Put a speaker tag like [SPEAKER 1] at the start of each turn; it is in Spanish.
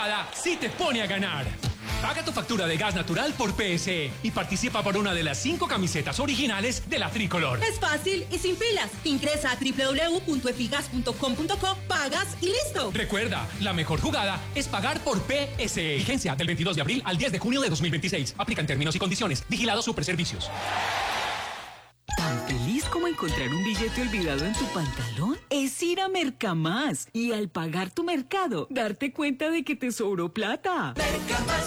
[SPEAKER 1] jugada sí te pone a ganar. Paga tu factura de gas natural por PSE y participa por una de las 5 camisetas originales de la Tricolor.
[SPEAKER 2] Es fácil y sin filas. Ingresa a www.efigas.com.co, pagas y listo.
[SPEAKER 1] Recuerda, la mejor jugada es pagar por PSE. Vigencia del 22 de abril al 10 de junio de 2026. Aplican términos y condiciones. Vigilado Superservicios.
[SPEAKER 3] ¿Tan feliz como encontrar un billete olvidado en tu pantalón? Es ir a Mercamás y al pagar tu mercado, darte cuenta de que te sobró plata.
[SPEAKER 4] Mercamás.